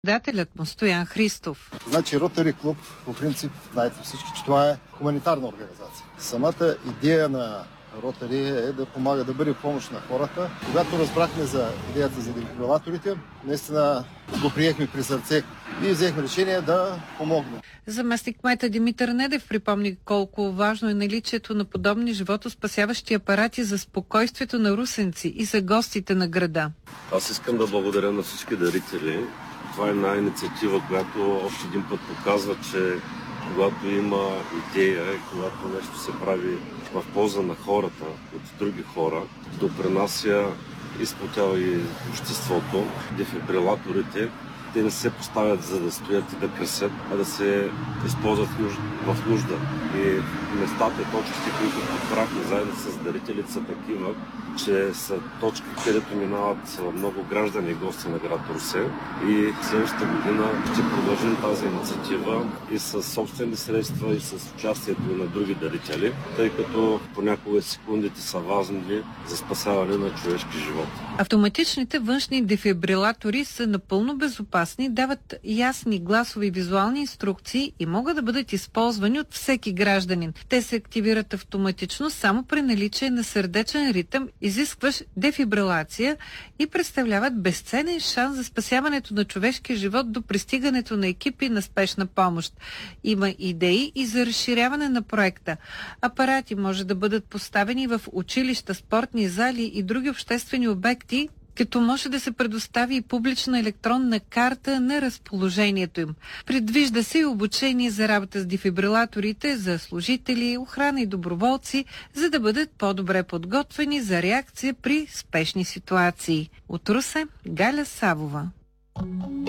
Председателят му Стоян Христов. Значи Ротари клуб, по принцип, знаете всички, че това е хуманитарна организация. Самата идея на Ротари е да помага, да бъде помощ на хората. Когато разбрахме за идеята за дефибрилаторите, наистина го приехме при сърце и взехме решение да помогнем. Заместник-кмета Димитър Недев припомни колко важно е наличието на подобни животоспасяващи апарати за спокойствието на русенци и за гостите на града. Аз искам да благодаря на всички дарители. Това е една инициатива, която още един път показва, че когато има идея и когато нещо се прави в полза на хората, от други хора, допринася и сплотява и обществото. Дефибрилаторите, те не се поставят за да стоят и да красят, а да се използват в нужда. И местата, точките, които подбрахме заедно с дарителите, са такива, че са точки, където минават много граждани и гости на град Русе. И следващата година ще продължим тази инициатива и с собствени средства, и с участието на други дарители, тъй като понякога секундите са важни за спасяване на човешки живот. Автоматичните външни дефибрилатори са напълно безопасни, дават ясни гласови и визуални инструкции и могат да бъдат използвани от всеки гражданин. Те се активират автоматично само при наличие на сърдечен ритъм, изискващ дефибрилация, и представляват безценен шанс за спасяването на човешкия живот до пристигането на екипи на спешна помощ. Има идеи и за разширяване на проекта. Апарати може да бъдат поставени в училища, спортни зали и други обществени обекти, като може да се предостави и публична електронна карта на разположението им. Предвижда се и обучение за работа с дефибрилаторите за служители, охрана и доброволци, за да бъдат по-добре подготвени за реакция при спешни ситуации. От Русе, Галя Савова.